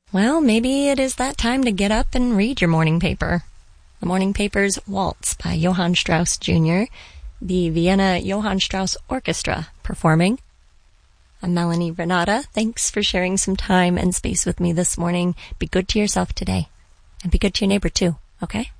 Well, maybe it is that time to get up and read your morning paper. The morning paper's Waltz by Johann Strauss Jr., the Vienna Johann Strauss Orchestra performing. I'm Melanie Renata. Thanks for sharing some time and space with me this morning. Be good to yourself today. And be good to your neighbor too, okay?